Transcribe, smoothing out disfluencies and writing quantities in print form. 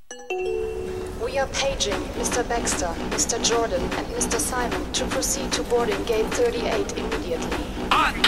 We are paging Mr. Baxter, Mr. Jordan, and Mr. Simon to proceed to boarding gate 38 immediately. On!